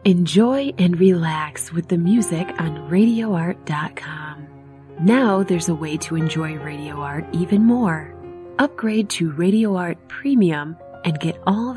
Enjoy and relax with the music on RadioArt.com. Now there's a way to enjoy Radio Art even more. Upgrade to Radio Art Premium and get all